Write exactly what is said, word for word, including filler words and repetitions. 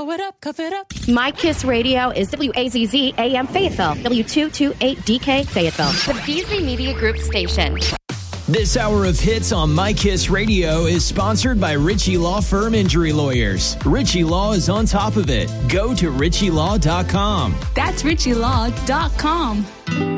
Blow it up, cuff it up. My Kiss Radio is W A Z Z A M Fayetteville, W two twenty-eight D K Fayetteville, the Beasley Media Group station. This hour of hits on My Kiss Radio is sponsored by Ritchie Law Firm Injury Lawyers. Ritchie Law is on top of it. Go to ritchie law dot com. That's ritchie law dot com.